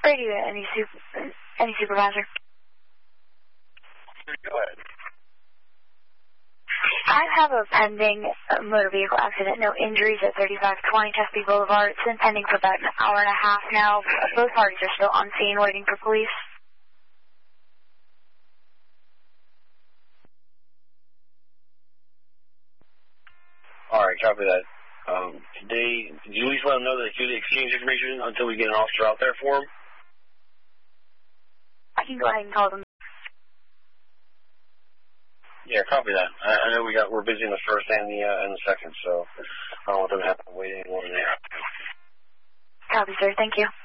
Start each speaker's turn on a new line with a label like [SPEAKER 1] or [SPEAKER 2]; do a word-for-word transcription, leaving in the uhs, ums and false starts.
[SPEAKER 1] Radio to any, super, any supervisor.
[SPEAKER 2] Go ahead.
[SPEAKER 1] I have a pending motor vehicle accident, no injuries at thirty-five twenty Chesapeake Boulevard. It's been pending for about an hour and a half now. Both parties are still on scene waiting for police.
[SPEAKER 2] All right, copy that. Um, today, did you at least let them know that you did exchange information until we get an officer out there for them?
[SPEAKER 1] I can go ahead and call them.
[SPEAKER 2] Yeah, copy that. I, I know we got we're busy in the first and the uh, and the second, so I don't want them to have to wait any longer than they have to.
[SPEAKER 1] Copy, sir. Thank you.